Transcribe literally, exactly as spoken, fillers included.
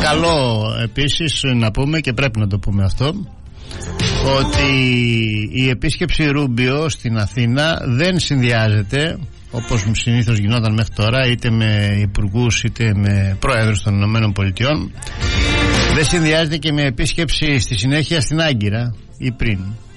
καλό επίσης να πούμε, και πρέπει να το πούμε αυτό, ότι η επίσκεψη Ρούμπιο στην Αθήνα δεν συνδυάζεται, όπως συνήθως γινόταν μέχρι τώρα, είτε με υπουργούς είτε με πρόεδρους των Ηνωμένων Πολιτειών. Δεν συνδυάζεται και με επίσκεψη στη συνέχεια στην Άγκυρα ή πριν.